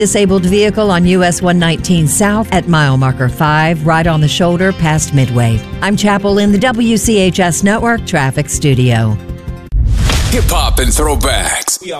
Disabled vehicle on US 119 South at mile marker 5, right on the shoulder past Midway. I'm Chapel in the WCHS Network Traffic Studio. Hip hop and throwbacks.